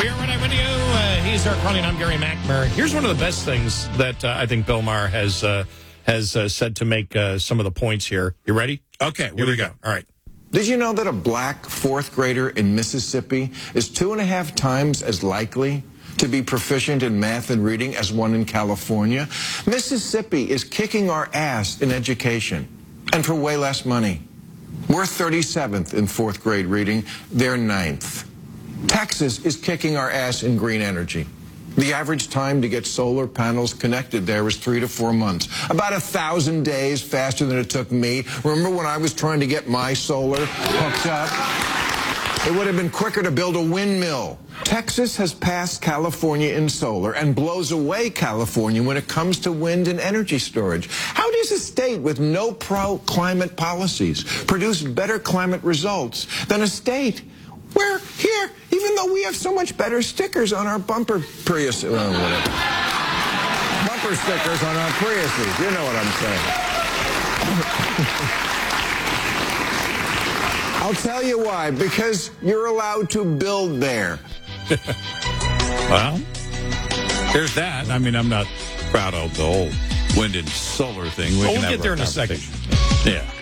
We are right with you. He's our Carly, and I'm Gary McNamara. Here's one of the best things that I think Bill Maher has said to make some of the points here. You ready? Okay, Here we go. All right. Did you know that a black fourth grader in Mississippi is 2.5 times as likely to be proficient in math and reading as one in California? Mississippi is kicking our ass in education, and for way less money. We're 37th in fourth grade reading. They're 9th. Texas is kicking our ass in green energy. The average time to get solar panels connected there was 3 to 4 months. About 1,000 days faster than it took me. Remember when I was trying to get my solar hooked up? It would have been quicker to build a windmill. Texas has passed California in solar and blows away California when it comes to wind and energy storage. How does a state with no pro-climate policies produce better climate results than a state where here, even though we have so much better stickers on our bumper Prius, bumper stickers on our Priuses, you know what I'm saying. I'll tell you why, because you're allowed to build there. Well, there's that. I mean, I'm not proud of the whole wind and solar thing. We'll get there in a second. Yeah.